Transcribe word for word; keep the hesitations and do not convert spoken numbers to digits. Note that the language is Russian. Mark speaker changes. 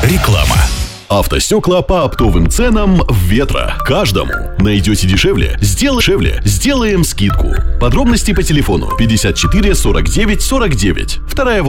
Speaker 1: Реклама. Автостекла по оптовым ценам в Ветро. Каждому. Найдете дешевле? Сделай дешевле. Сделаем скидку. Подробности по телефону пятьдесят четыре сорок девять сорок девять. Вторая